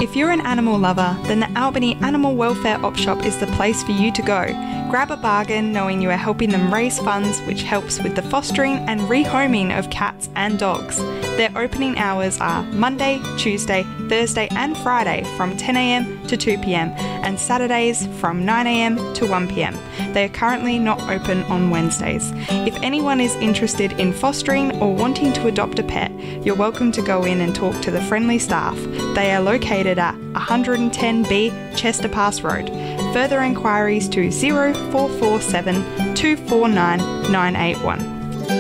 If you're an animal lover, then the Albany Animal Welfare Op Shop is the place for you to go. Grab a bargain knowing you are helping them raise funds, which helps with the fostering and rehoming of cats and dogs. Their opening hours are Monday, Tuesday, Thursday and Friday from 10am to 2pm and Saturdays from 9am to 1pm. They are currently not open on Wednesdays. If anyone is interested in fostering or wanting to adopt a pet, you're welcome to go in and talk to the friendly staff. They are located at 110B Chester Pass Road. Further inquiries to 0447 249 981.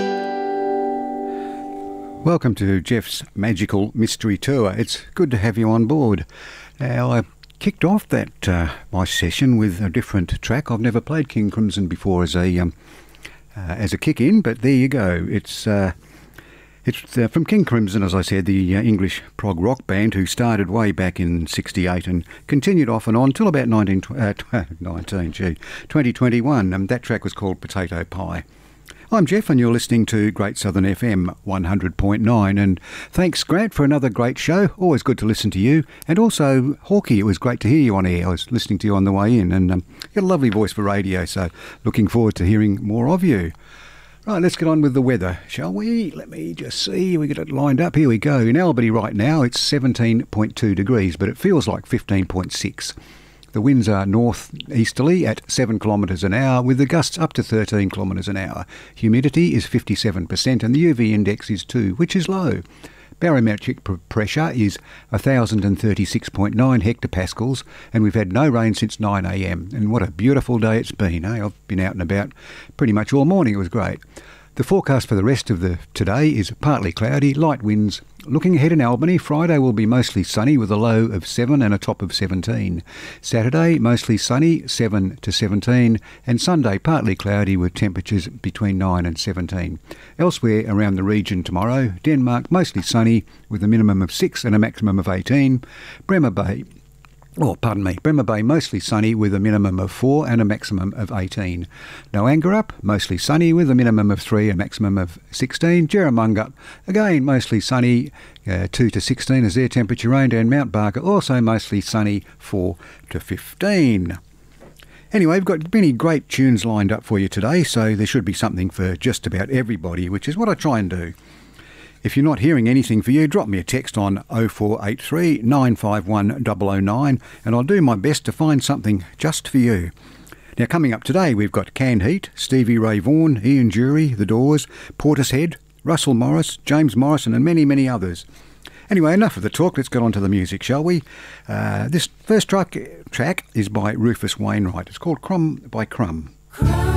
Welcome to Jeff's Magical Mystery Tour. It's good to have you on board. Now, I kicked off that my session with a different track. I've never played King Crimson before as a kick-in, but there you go. It's from King Crimson, as I said, the English prog rock band who started way back in '68 and continued off and on till about 2021. That track was called Potato Pie. I'm Jeff and you're listening to Great Southern FM 100.9, and thanks Grant for another great show. Always good to listen to you, and also Hawkeye, it was great to hear you on air. I was listening to you on the way in, and you got a lovely voice for radio, so looking forward to hearing more of you. Right, let's get on with the weather, shall we? Let me just see, we got it lined up. Here we go. In Albany right now it's 17.2 degrees, but it feels like 15.6. The winds are north-easterly at 7 kilometres an hour, with the gusts up to 13 kilometres an hour. Humidity is 57% and the UV index is 2, which is low. Barometric pressure is 1,036.9 hectopascals, and we've had no rain since 9am. And what a beautiful day it's been, eh? I've been out and about pretty much all morning. It was great. The forecast for the rest of today is partly cloudy, light winds. Looking ahead in Albany, Friday will be mostly sunny with a low of 7 and a top of 17. Saturday, mostly sunny, 7 to 17. And Sunday, partly cloudy with temperatures between 9 and 17. Elsewhere around the region tomorrow, Denmark, mostly sunny with a minimum of 6 and a maximum of 18. Bremer Bay, mostly sunny with a minimum of 4 and a maximum of 18. Noangarup, mostly sunny with a minimum of 3 and a maximum of 16. Jerramungup, again mostly sunny, 2 to 16 as their temperature range, and Mount Barker also mostly sunny, 4 to 15. Anyway, we've got many great tunes lined up for you today, so there should be something for just about everybody, which is what I try and do. If you're not hearing anything for you, drop me a text on 0483 951 009 and I'll do my best to find something just for you. Now, coming up today, we've got Canned Heat, Stevie Ray Vaughan, Ian Jury, The Doors, Portishead, Russell Morris, James Morrison and many, many others. Anyway, enough of the talk. Let's get on to the music, shall we? This first track is by Rufus Wainwright. It's called Crumb by Crumb.